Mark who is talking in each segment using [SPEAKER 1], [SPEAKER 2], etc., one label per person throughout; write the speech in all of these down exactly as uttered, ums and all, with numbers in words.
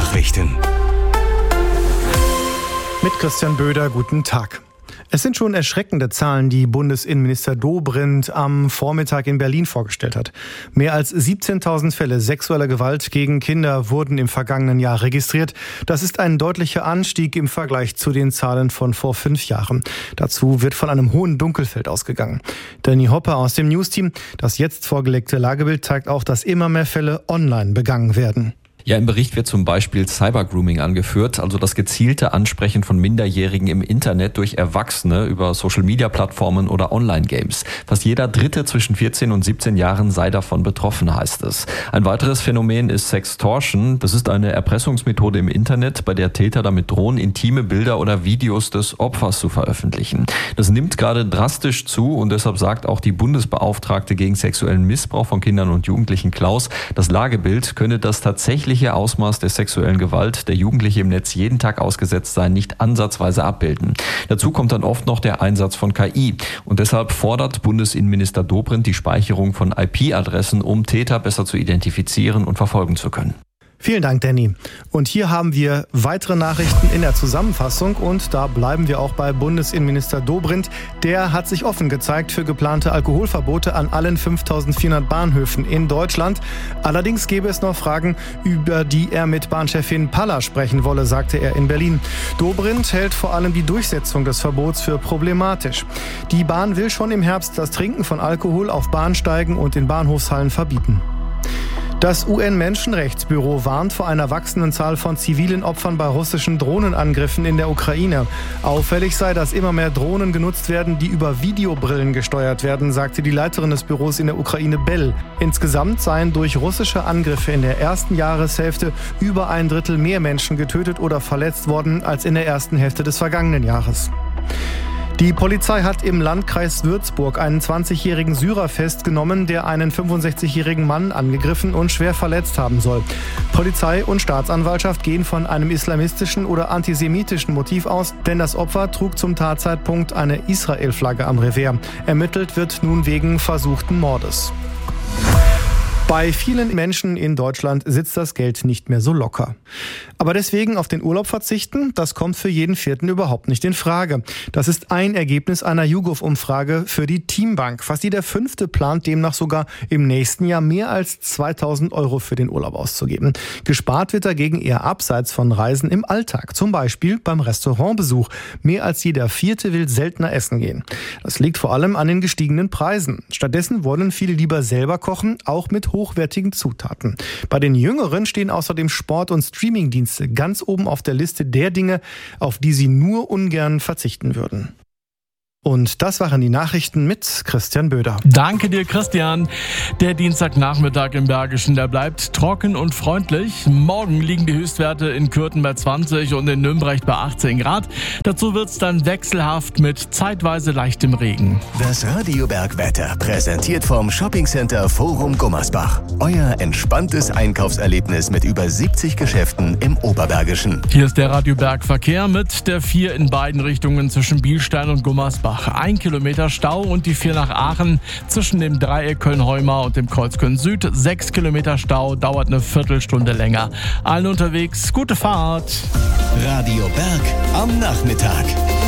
[SPEAKER 1] Nachrichten.
[SPEAKER 2] Mit Christian Böder, guten Tag. Es sind schon erschreckende Zahlen, die Bundesinnenminister Dobrindt am Vormittag in Berlin vorgestellt hat. Mehr als siebzehntausend Fälle sexueller Gewalt gegen Kinder wurden im vergangenen Jahr registriert. Das ist ein deutlicher Anstieg im Vergleich zu den Zahlen von vor fünf Jahren. Dazu wird von einem hohen Dunkelfeld ausgegangen. Danny Hopper aus dem News-Team. Das jetzt vorgelegte Lagebild zeigt auch, dass immer mehr Fälle online begangen werden.
[SPEAKER 3] Ja, im Bericht wird zum Beispiel Cybergrooming angeführt, also das gezielte Ansprechen von Minderjährigen im Internet durch Erwachsene über Social-Media-Plattformen oder Online-Games. Fast jeder Dritte zwischen vierzehn und siebzehn Jahren sei davon betroffen, heißt es. Ein weiteres Phänomen ist Sextortion. Das ist eine Erpressungsmethode im Internet, bei der Täter damit drohen, intime Bilder oder Videos des Opfers zu veröffentlichen. Das nimmt gerade drastisch zu und deshalb sagt auch die Bundesbeauftragte gegen sexuellen Missbrauch von Kindern und Jugendlichen Klaus, das Lagebild könne das tatsächlich Ausmaß der sexuellen Gewalt, der Jugendliche im Netz jeden Tag ausgesetzt sein, nicht ansatzweise abbilden. Dazu kommt dann oft noch der Einsatz von K I. Und deshalb fordert Bundesinnenminister Dobrindt die Speicherung von I P-Adressen, um Täter besser zu identifizieren und verfolgen zu können.
[SPEAKER 2] Vielen Dank, Danny. Und hier haben wir weitere Nachrichten in der Zusammenfassung und da bleiben wir auch bei Bundesinnenminister Dobrindt. Der hat sich offen gezeigt für geplante Alkoholverbote an allen fünftausendvierhundert Bahnhöfen in Deutschland. Allerdings gäbe es noch Fragen, über die er mit Bahnchefin Palla sprechen wolle, sagte er in Berlin. Dobrindt hält vor allem die Durchsetzung des Verbots für problematisch. Die Bahn will schon im Herbst das Trinken von Alkohol auf Bahnsteigen und in Bahnhofshallen verbieten. Das U N-Menschenrechtsbüro warnt vor einer wachsenden Zahl von zivilen Opfern bei russischen Drohnenangriffen in der Ukraine. Auffällig sei, dass immer mehr Drohnen genutzt werden, die über Videobrillen gesteuert werden, sagte die Leiterin des Büros in der Ukraine, Bell. Insgesamt seien durch russische Angriffe in der ersten Jahreshälfte über ein Drittel mehr Menschen getötet oder verletzt worden als in der ersten Hälfte des vergangenen Jahres. Die Polizei hat im Landkreis Würzburg einen zwanzigjährigen Syrer festgenommen, der einen fünfundsechzigjährigen Mann angegriffen und schwer verletzt haben soll. Polizei und Staatsanwaltschaft gehen von einem islamistischen oder antisemitischen Motiv aus, denn das Opfer trug zum Tatzeitpunkt eine Israel-Flagge am Revers. Ermittelt wird nun wegen versuchten Mordes. Bei vielen Menschen in Deutschland sitzt das Geld nicht mehr so locker. Aber deswegen auf den Urlaub verzichten, das kommt für jeden Vierten überhaupt nicht in Frage. Das ist ein Ergebnis einer YouGov-Umfrage für die Teambank. Fast jeder Fünfte plant demnach sogar im nächsten Jahr mehr als zweitausend Euro für den Urlaub auszugeben. Gespart wird dagegen eher abseits von Reisen im Alltag, zum Beispiel beim Restaurantbesuch. Mehr als jeder Vierte will seltener essen gehen. Das liegt vor allem an den gestiegenen Preisen. Stattdessen wollen viele lieber selber kochen, auch mit hochwertigen Zutaten. Bei den Jüngeren stehen außerdem Sport- und Streamingdienste ganz oben auf der Liste der Dinge, auf die sie nur ungern verzichten würden. Und das waren die Nachrichten mit Christian Böder.
[SPEAKER 4] Danke dir, Christian. Der Dienstagnachmittag im Bergischen, der bleibt trocken und freundlich. Morgen liegen die Höchstwerte in Kürten bei zwanzig und in Nümbrecht bei achtzehn Grad. Dazu wird's dann wechselhaft mit zeitweise leichtem Regen.
[SPEAKER 1] Das Radio Bergwetter, präsentiert vom Shoppingcenter Forum Gummersbach. Euer entspanntes Einkaufserlebnis mit über siebzig Geschäften im Oberbergischen.
[SPEAKER 4] Hier ist der Radio Bergverkehr mit der vier in beiden Richtungen zwischen Bielstein und Gummersbach. Ein Kilometer Stau und die vier nach Aachen zwischen dem Dreieck Köln-Heumar und dem Kreuz Köln-Süd. Sechs Kilometer Stau, dauert eine Viertelstunde länger. Allen unterwegs, gute Fahrt.
[SPEAKER 1] Radio Berg am Nachmittag.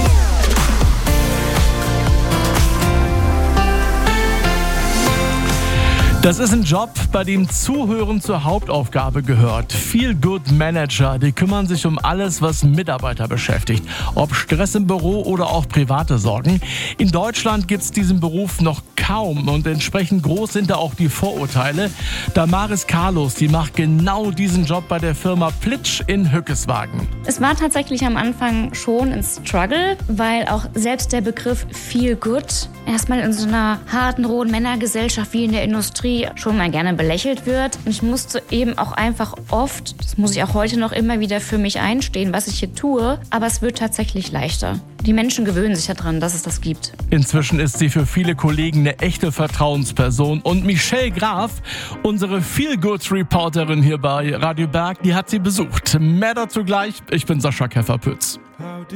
[SPEAKER 4] Das ist ein Job, bei dem Zuhören zur Hauptaufgabe gehört. Feel-Good-Manager, die kümmern sich um alles, was Mitarbeiter beschäftigt. Ob Stress im Büro oder auch private Sorgen. In Deutschland gibt es diesen Beruf noch kaum und entsprechend groß sind da auch die Vorurteile. Damaris Carlos, die macht genau diesen Job bei der Firma Plitsch in Hückeswagen.
[SPEAKER 5] Es war tatsächlich am Anfang schon ein Struggle, weil auch selbst der Begriff Feel Good erstmal in so einer harten, rohen Männergesellschaft wie in der Industrie schon mal gerne belächelt wird. Und ich musste eben auch einfach oft, das muss ich auch heute noch immer wieder für mich einstehen, was ich hier tue, aber es wird tatsächlich leichter. Die Menschen gewöhnen sich daran, dass es das gibt.
[SPEAKER 4] Inzwischen ist sie für viele Kollegen eine echte Vertrauensperson. Und Michelle Graf, unsere Feel-Good-Reporterin hier bei Radio Berg, die hat sie besucht. Mehr dazu gleich. Ich bin Sascha Käfer-Pütz.